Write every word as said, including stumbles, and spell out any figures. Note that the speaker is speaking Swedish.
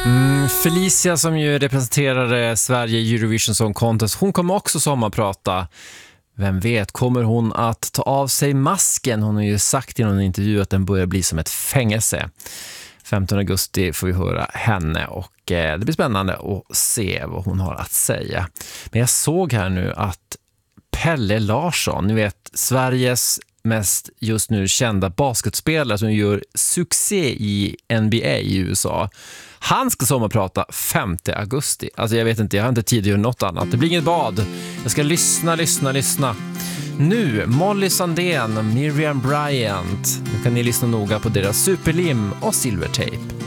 Mm, Felicia som ju representerade Sverige i Eurovision Song Contest, hon kommer också sommarprata. Vem vet, kommer hon att ta av sig masken? Hon har ju sagt i någon intervju att den börjar bli som ett fängelse. femtonde augusti får vi höra henne och eh, det blir spännande att se vad hon har att säga. Men jag såg här nu att Pelle Larsson, ni vet Sveriges mest just nu kända basketspelare som gör succé i N B A i U S A. Han ska sommarprata femte augusti. Alltså jag vet inte, jag har inte tid att göra något annat. Det blir inget bad. Jag ska lyssna, lyssna, lyssna. Nu, Molly Sandén, Miriam Bryant. Nu kan ni lyssna noga på deras Superlim och Silvertape.